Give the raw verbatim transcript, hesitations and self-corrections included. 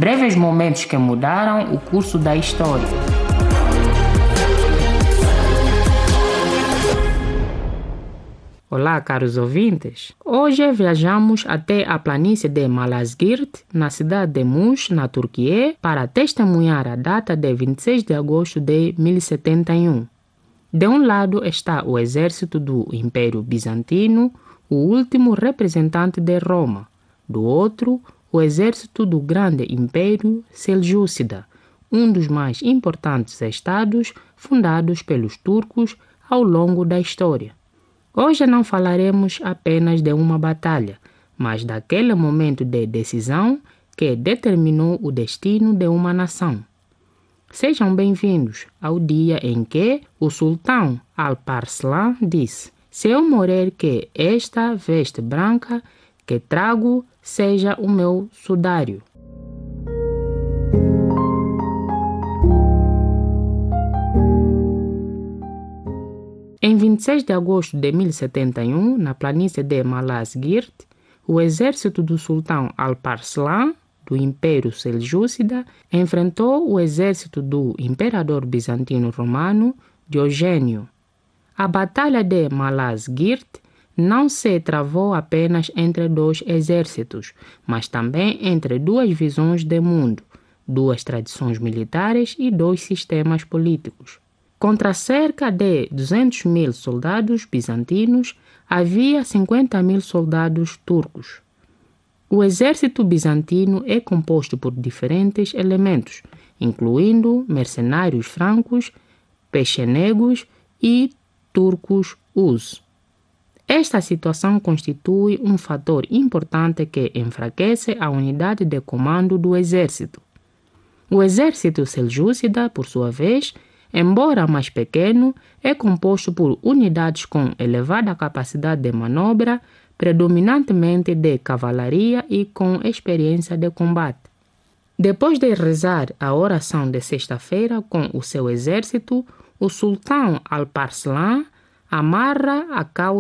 Breves momentos que mudaram o curso da história. Olá, caros ouvintes. Hoje viajamos até a planície de Malazgirt, na cidade de Muş, na Turquia, para testemunhar a data de vinte e seis de agosto de mil e setenta e um. De um lado está o exército do Império Bizantino, o último representante de Roma. Do outro, o exército do Grande Império Seljúcida, um dos mais importantes estados fundados pelos turcos ao longo da história. Hoje não falaremos apenas de uma batalha, mas daquele momento de decisão que determinou o destino de uma nação. Sejam bem-vindos ao dia em que o sultão Alparslan disse: "Se eu morrer, que esta veste branca que trago seja o meu sudário." Em vinte e seis de agosto de mil e setenta e um, na planície de Malazgirt, o exército do sultão Alparslan, do Império Seljúcida, enfrentou o exército do imperador bizantino romano Diogênio. A Batalha de Malazgirt não se travou apenas entre dois exércitos, mas também entre duas visões de mundo, duas tradições militares e dois sistemas políticos. Contra cerca de duzentos mil soldados bizantinos, havia cinquenta mil soldados turcos. O exército bizantino é composto por diferentes elementos, incluindo mercenários francos, pechenegos e turcos Uz. Esta situação constitui um fator importante que enfraquece a unidade de comando do exército. O exército seljúcida, por sua vez, embora mais pequeno, é composto por unidades com elevada capacidade de manobra, predominantemente de cavalaria e com experiência de combate. Depois de rezar a oração de sexta-feira com o seu exército, o sultão Alparslan amarra a cauda